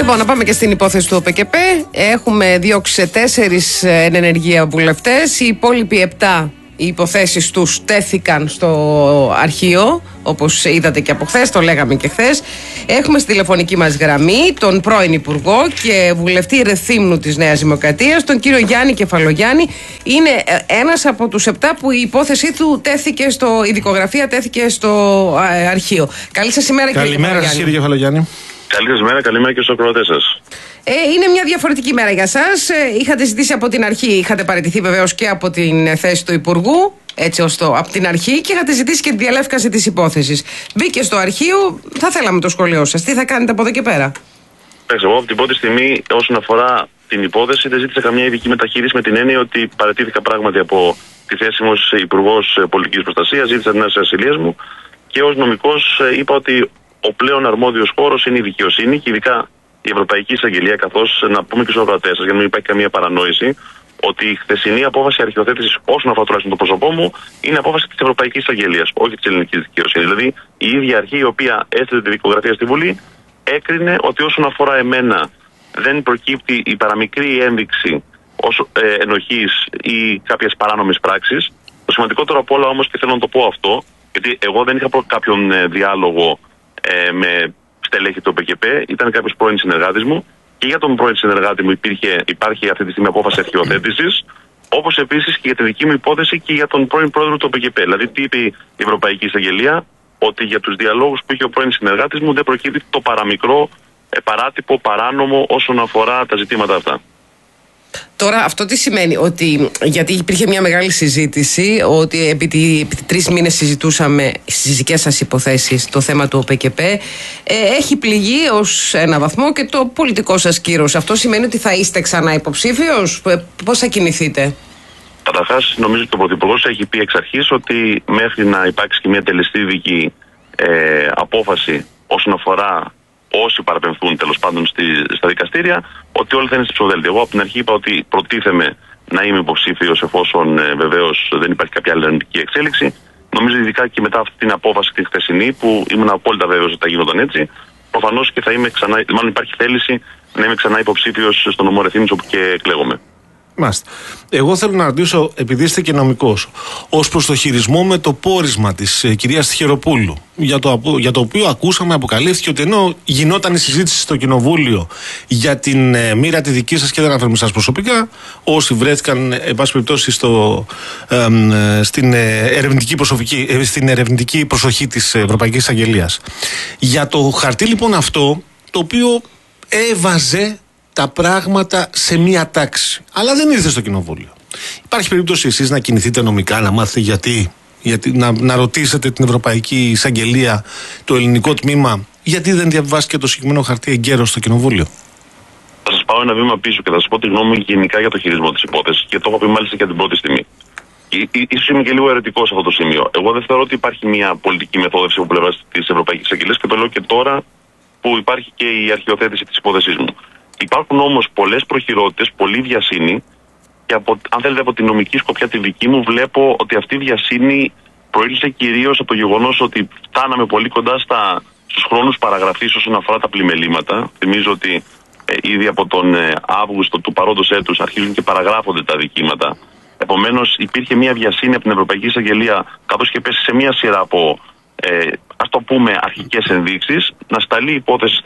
Λοιπόν, να πάμε και στην υπόθεση του ΟΠΕΚΕΠΕ. Έχουμε διώξει 4 εν ενεργεία βουλευτές. Οι υπόλοιποι 7, οι υποθέσεις τους τέθηκαν στο αρχείο, όπως είδατε και από χθες, το λέγαμε και χθες. Έχουμε στη τηλεφωνική μας γραμμή τον πρώην Υπουργό και βουλευτή Ρεθύμνου της Νέας Δημοκρατίας, τον κύριο Γιάννη Κεφαλογιάννη. Είναι ένας από τους 7 που η υπόθεσή του τέθηκε η δικογραφία τέθηκε στο αρχείο. Καλή σας ημέρα, κύριε Κεφαλογιάννη. Καλημέρα σας, κύριε Κεφαλογιάννη. Καλή σας μέρα, καλημέρα και στους ακροατές σας. Είναι μια διαφορετική μέρα για σας. Είχατε ζητήσει από την αρχή, είχατε παραιτηθεί βεβαίως και από την θέση του Υπουργού, έτσι ώστε από την αρχή, και είχατε ζητήσει και τη διαλεύκαση της υπόθεσης. Μπήκε στο αρχείο, θα θέλαμε το σχόλιο σας. Τι θα κάνετε από εδώ και πέρα? Εγώ από την πρώτη στιγμή, όσον αφορά την υπόθεση, δεν ζήτησα καμία ειδική μεταχείριση, με την έννοια ότι παραιτήθηκα πράγματι από τη θέση μου ως Υπουργός Πολιτικής Προστασίας, ζήτησα την άρση ασυλίας μου και ως νομικός είπα ότι ο πλέον αρμόδιος χώρος είναι η δικαιοσύνη και ειδικά η Ευρωπαϊκή Εισαγγελία, καθώς να πούμε και στους ακροατές σας, για να μην υπάρχει καμία παρανόηση, ότι η χθεσινή απόφαση αρχιοθέτησης, όσον αφορά τουλάχιστον το πρόσωπό μου, είναι απόφαση της Ευρωπαϊκής Εισαγγελίας, όχι της ελληνικής δικαιοσύνης. Δηλαδή, η ίδια αρχή η οποία έστειλε τη δικογραφία στη Βουλή έκρινε ότι όσον αφορά εμένα δεν προκύπτει η παραμικρή ένδειξη ενοχής ή κάποιες παράνομες πράξεις. Το σημαντικότερο από όλα όμως, και θέλω να το πω αυτό, γιατί εγώ δεν είχα κάποιον διάλογο με στελέχη του ΟΠΕΚΕΠΕ, ήταν κάποιος πρώην συνεργάτης μου και για τον πρώην συνεργάτη μου υπάρχει αυτή τη στιγμή απόφαση αρχιοθέτησης, όπως επίσης και για τη δική μου υπόθεση και για τον πρώην πρόεδρο του ΟΠΕΚΕΠΕ. Δηλαδή, τι είπε η Ευρωπαϊκή Εισαγγελία? Ότι για τους διαλόγους που είχε ο πρώην συνεργάτης μου δεν προκύπτει το παραμικρό, παράτυπο, παράνομο όσον αφορά τα ζητήματα αυτά. Τώρα αυτό τι σημαίνει? Ότι, γιατί υπήρχε μια μεγάλη συζήτηση ότι επί 3 μήνες συζητούσαμε στις δικές σας υποθέσεις το θέμα του ΟΠΕΚΕΠΕ, έχει πληγεί ως ένα βαθμό και το πολιτικό σας κύρος. Αυτό σημαίνει ότι θα είστε ξανά υποψήφιος? Πώς θα κινηθείτε? Καταρχάς, νομίζω ότι ο Πρωθυπουργός έχει πει εξ αρχής ότι μέχρι να υπάρξει και μια τελεσίδικη απόφαση όσον αφορά όσοι παραπεμφθούν τέλος πάντων στα δικαστήρια, ότι όλοι θα είναι στη ψηφοδέλτια. Εγώ από την αρχή είπα ότι προτίθεμαι να είμαι υποψήφιος εφόσον βεβαίως δεν υπάρχει κάποια άλλη αρνητική εξέλιξη. Νομίζω ειδικά και μετά αυτή την απόφαση τη χθεσινή, που ήμουν απόλυτα βέβαιος ότι θα γινόταν έτσι, προφανώς και θα είμαι ξανά, μάλλον υπάρχει θέληση να είμαι ξανά υποψήφιος στον νομό Ρεθύμνης, όπου και εκλέγομαι. Μάλιστα. Εγώ θέλω να ρωτήσω, επειδή είστε και νομικός, ως προς το χειρισμό με το πόρισμα της κυρίας Τυχεροπούλου, για το οποίο ακούσαμε, αποκαλύφθηκε ότι ενώ γινόταν η συζήτηση στο Κοινοβούλιο για την μοίρα τη δική σας και δεν αναφέρουμε σας προσωπικά, όσοι βρέθηκαν, εν πάση περιπτώσει, στην ερευνητική προσοχή της Ευρωπαϊκής Εισαγγελίας. Για το χαρτί λοιπόν αυτό, το οποίο έβαζε τα πράγματα σε μία τάξη, αλλά δεν ήρθε στο Κοινοβούλιο. Υπάρχει περίπτωση εσείς να κινηθείτε νομικά, να μάθετε γιατί να ρωτήσετε την Ευρωπαϊκή Εισαγγελία, το ελληνικό τμήμα, γιατί δεν διαβάστηκε το συγκεκριμένο χαρτί εγκαίρως στο Κοινοβούλιο? Θα σας πάω ένα βήμα πίσω και θα σας πω τη γνώμη μου γενικά για το χειρισμό της υπόθεσης, και το έχω πει μάλιστα και την πρώτη στιγμή. Ίσως είμαι και λίγο αιρετικός σε αυτό το σημείο. Εγώ δεν θεωρώ ότι υπάρχει μια πολιτική μεθόδευση από πλευράς της Ευρωπαϊκής Εισαγγελίας, και το λέω και τώρα που υπάρχει και η αρχιοθέτηση της υπόθεσής μου. Υπάρχουν όμως πολλές προχειρότητες, πολλή βιασύνη, και αν θέλετε από την νομική σκοπιά τη δική μου, βλέπω ότι αυτή η βιασύνη προήλθε κυρίως από το γεγονός ότι φτάναμε πολύ κοντά στους χρόνους παραγραφής όσον αφορά τα πλημελήματα. Θυμίζω ότι ήδη από τον Αύγουστο του παρόντος έτους αρχίζουν και παραγράφονται τα δικήματα. Επομένως, υπήρχε μια βιασύνη από την Ευρωπαϊκή Εισαγγελία, καθώς και πέσει σε μια σειρά από ας το πούμε αρχικές ενδείξεις, να σταλεί υπόθεση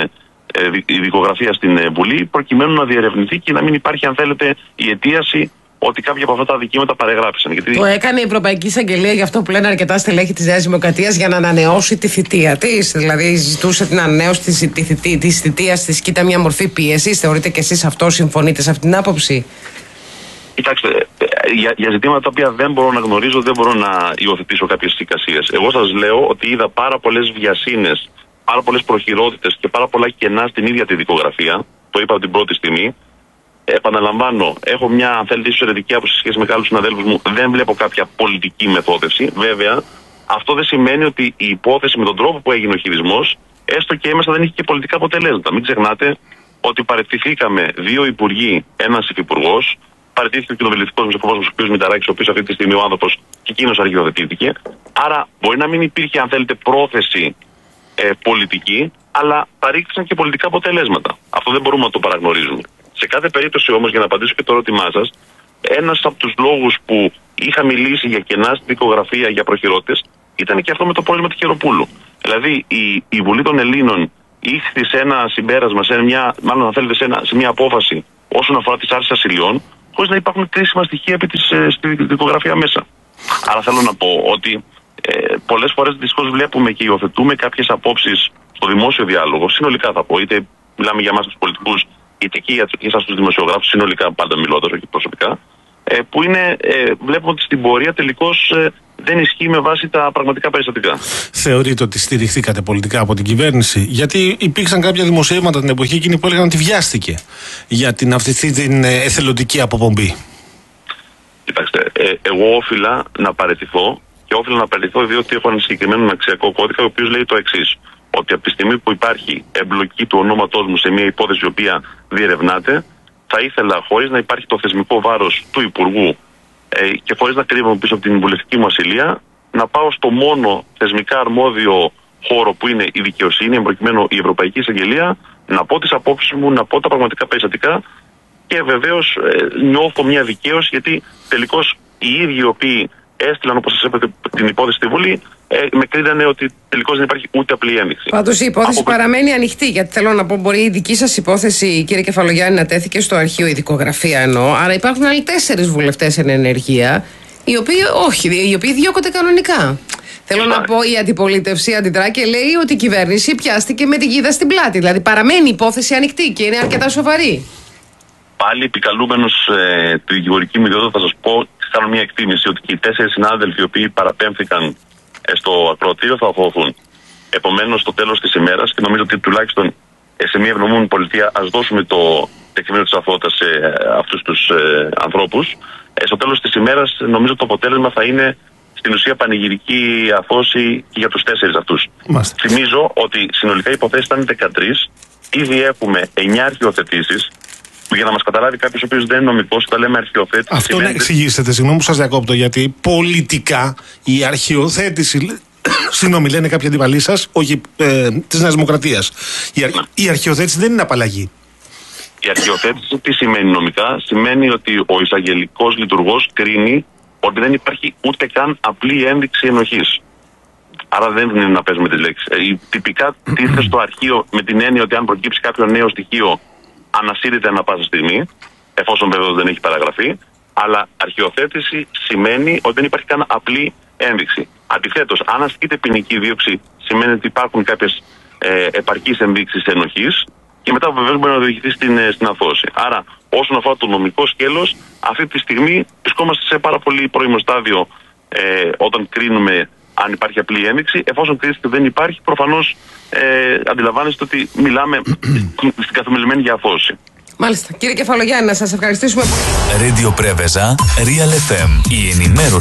η δικογραφία στην Βουλή, προκειμένου να διερευνηθεί και να μην υπάρχει, αν θέλετε, η αιτίαση ότι κάποια από αυτά τα δικήματα παρεγράφησαν. Γιατί... Το έκανε η Ευρωπαϊκή Εισαγγελία, για αυτό που λένε αρκετά στελέχη της Νέας Δημοκρατίας, για να ανανεώσει τη θητεία της. Δηλαδή, ζητούσε την ανανέωση της θητείας της και ήταν μια μορφή πίεσης. Θεωρείτε και εσείς αυτό, συμφωνείτε σε αυτή την άποψη? Κοιτάξτε, για ζητήματα τα οποία δεν μπορώ να γνωρίζω, δεν μπορώ να υιοθετήσω κάποιες εικασίες. Εγώ σας λέω ότι είδα πάρα πολλές βιασύνες, πάρα πολλές προχειρότητες και πάρα πολλά κενά στην ίδια τη δικογραφία. Το είπα από την πρώτη στιγμή. Επαναλαμβάνω, έχω μια, αν θέλετε, ίσως αιρετική άποψη σε σχέση με κάποιους συναδέλφους μου. Δεν βλέπω κάποια πολιτική μεθόδευση. Βέβαια, αυτό δεν σημαίνει ότι η υπόθεση με τον τρόπο που έγινε ο χειρισμός, έστω και έμεσα, δεν είχε και πολιτικά αποτελέσματα. Μην ξεχνάτε ότι παραιτηθήκαμε 2 υπουργοί, ένας υφυπουργός. Παραιτήθηκε ο κοινοβουλευτικός μας εκπρόσωπος, ο κ. Μηταράκης, ο οποίος αυτή τη στιγμή ο άνθρωπος και εκείνος αρχιοθετήθηκε. Άρα, μπορεί να μην υπήρχε, αν θέλετε, πρόθεση πολιτική, αλλά παρήχθησαν και πολιτικά αποτελέσματα. Αυτό δεν μπορούμε να το παραγνωρίζουμε. Σε κάθε περίπτωση όμως, για να απαντήσω και το ερώτημά σας, ένας από τους λόγους που είχα μιλήσει για κενά στην δικογραφία για προχειρώτες ήταν και αυτό με το πρόβλημα του Χεροπούλου. Δηλαδή η Βουλή των Ελλήνων ήρθε σε ένα συμπέρασμα, σε μια απόφαση όσον αφορά τις άρσεις ασυλιών, χωρίς να υπάρχουν κρίσιμα στοιχεία στη δικογραφία μέσα. Άρα θέλω να πω ότι πολλές φορές δυστυχώς βλέπουμε και υιοθετούμε κάποιες απόψεις στο δημόσιο διάλογο, συνολικά θα πω, είτε μιλάμε για εμάς τους πολιτικούς, είτε και για εσάς τους δημοσιογράφους, συνολικά πάντα μιλώντας, όχι προσωπικά, που βλέπουμε ότι στην πορεία τελικώς δεν ισχύει με βάση τα πραγματικά περιστατικά. Θεωρείτε ότι στηριχθήκατε πολιτικά από την κυβέρνηση? Γιατί υπήρξαν κάποια δημοσιεύματα την εποχή εκείνη που έλεγαν ότι βιάστηκε για αυτή την εθελοντική αποπομπή. Κοιτάξτε, εγώ όφιλα να παραιτηθώ, και όφιλα να παραιτηθώ διότι έχω ένα συγκεκριμένο αξιακό κώδικα, ο οποίος λέει το εξής: ότι από τη στιγμή που υπάρχει εμπλοκή του ονόματός μου σε μια υπόθεση η οποία διερευνάται, θα ήθελα, χωρίς να υπάρχει το θεσμικό βάρος του Υπουργού και χωρίς να κρύβομαι πίσω από την βουλευτική μου ασυλία, να πάω στο μόνο θεσμικά αρμόδιο χώρο που είναι η δικαιοσύνη, εμπροκειμένου η Ευρωπαϊκή Εισαγγελία, να πω τις απόψεις μου, να πω τα πραγματικά περιστατικά, και βεβαίως νιώθω μια δικαίωση, γιατί τελικώς οι ίδιοι οι οποίοι έστειλαν, όπως σας είπατε, την υπόθεση στη Βουλή, με κρίνανε ότι τελικώς δεν υπάρχει ούτε απλή ένδειξη. Πάντως η υπόθεση παραμένει ανοιχτή, γιατί θέλω να πω, μπορεί η δική σας υπόθεση, κύριε Κεφαλογιάννη, να τέθηκε στο αρχείο, η δικογραφία εννοώ. Άρα υπάρχουν άλλοι 4 βουλευτές εν ενεργεία, οι οποίοι διώκονται κανονικά. Θέλω να πω, η αντιπολίτευση αντιδρά και λέει ότι η κυβέρνηση πιάστηκε με την γίδα στην πλάτη. Δηλαδή παραμένει η υπόθεση ανοιχτή και είναι αρκετά σοβαρή. Πάλι επικαλούμενος τη δικηγορική μου ιδιότητα, θα σας πω, κάνω μια εκτίμηση ότι και οι 4 συνάδελφοι οι οποίοι παραπέμφθηκαν στο ακροατήριο θα αθωωωθούν. Επομένως, στο τέλος της ημέρας, και νομίζω ότι τουλάχιστον σε μια ευνομούμενη πολιτεία ας δώσουμε το τεκμήριο της αθωότητας σε αυτούς τους ανθρώπους, στο τέλος της ημέρας νομίζω το αποτέλεσμα θα είναι στην ουσία πανηγυρική αθώωση και για τους 4 αυτούς. Θυμίζω ότι συνολικά οι υποθέσεις ήταν 13, ήδη έχουμε 9 αρχιοθετήσεις. Για να μας καταλάβει κάποιος ο οποίος δεν είναι νομικός, όταν λέμε αρχιοθέτηση. Αυτό να εξηγήσετε, συγγνώμη που σας διακόπτω, γιατί πολιτικά η αρχιοθέτηση. Συγγνώμη, λένε κάποιοι αντιπαλοί σας, όχι της Νέας Δημοκρατίας. Η αρχιοθέτηση δεν είναι απαλλαγή. Η αρχιοθέτηση τι σημαίνει νομικά? Σημαίνει ότι ο εισαγγελικός λειτουργός κρίνει ότι δεν υπάρχει ούτε καν απλή ένδειξη ενοχής. Άρα δεν είναι να παίζουμε τις λέξεις. Τυπικά τίθεται στο αρχείο με την έννοια ότι αν προκύψει κάποιο νέο στοιχείο, ανασύρεται ανά πάσα στιγμή, εφόσον βεβαίως δεν έχει παραγραφεί, αλλά αρχιοθέτηση σημαίνει ότι δεν υπάρχει καν απλή ένδειξη. Αντιθέτως, αν ασκείται ποινική δίωξη, σημαίνει ότι υπάρχουν κάποιες επαρκείς ενδείξεις ενοχής και μετά βεβαίως μπορεί να οδηγηθεί στην αθώωση. Άρα, όσον αφορά το νομικό σκέλος, αυτή τη στιγμή βρισκόμαστε σε πάρα πολύ πρώιμο στάδιο όταν κρίνουμε αν υπάρχει απλή ένδειξη. Εφόσον κρίνεται δεν υπάρχει, προφανώς αντιλαμβάνεστε ότι μιλάμε στην καθομιλημένη για αθώωση. Μάλιστα. Κύριε Κεφαλογιάννη, να σας ευχαριστήσουμε πολύ. Radio Preveza, Real FM. Η ενημέρωση